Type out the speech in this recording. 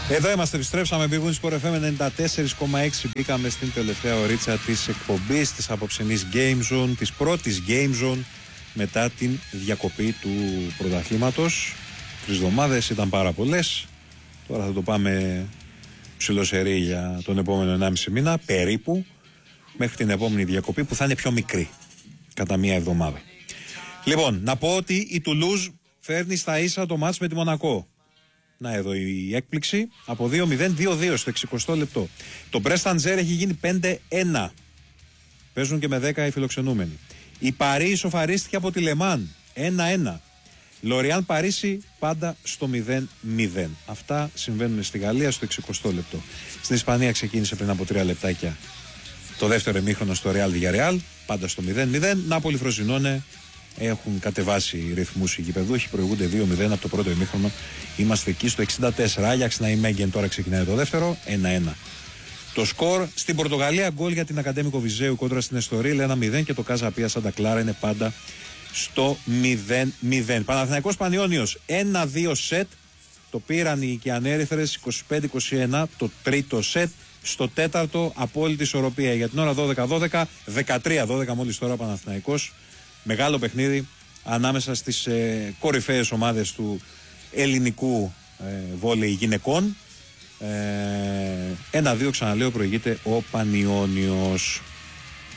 Εδώ είμαστε, επιστρέψαμε. Big Win Sport FM 94,6. Μπήκαμε στην τελευταία ωρίτσα της εκπομπής της απόψινής Game Zone, της πρώτης Game Zone μετά την διακοπή του πρωταθλήματος. 3 εβδομάδες ήταν πάρα πολλές. Τώρα θα το πάμε ψιλοσερή για τον επόμενο 1,5 μήνα περίπου, μέχρι την επόμενη διακοπή που θα είναι πιο μικρή, κατά μία εβδομάδα. Λοιπόν, να πω ότι η Τουλούζ φέρνει στα ίσα το μάτς με τη Μονακό. Να εδώ η έκπληξη, από 2-0, 2-2 στο 60 λεπτό. Το Μπρεσταντζέρ έχει γίνει 5-1. Παίζουν και με 10 οι φιλοξενούμενοι. Η Παρί ισοφαρίστηκε από τη Λεμάν 1-1. Λοριάν Παρίσι πάντα στο 0-0. Αυτά συμβαίνουν στη Γαλλία στο 60 λεπτό. Στην Ισπανία ξεκίνησε πριν από 3 λεπτάκια το δεύτερο ημίχρονο στο Real Villarreal, πάντα στο 0-0. Νάπολη Φροζινόνε έχουν κατεβάσει ρυθμούς οι γηπεδούχοι, προηγούνται 2-0 από το πρώτο ημίχρονο. Είμαστε εκεί στο 64. Άγιαξ Ναϊμέγγεν τώρα ξεκινάει το δεύτερο, 1-1. Το σκορ στην Πορτογαλία, γκολ για την Ακαδέμικο Βιζέου κόντρα στην Εστορίλ 1-0 και το Κάζα Πία Σαντα Κλάρα είναι πάντα στο 0-0. Παναθηναϊκός Πανιόνιος 1-2 σετ. Το πήραν οι Κιανέριθρες 25-21 το τρίτο σετ. Στο τέταρτο απόλυτη ισορροπία. Για την ώρα 12-12, 13-12 μόλις τώρα ο Παναθηναϊκός. Μεγάλο παιχνίδι ανάμεσα στις κορυφαίες ομάδες του ελληνικού βόλεϊ γυναικών. 1-2 ξαναλέω προηγείται ο Πανιόνιος.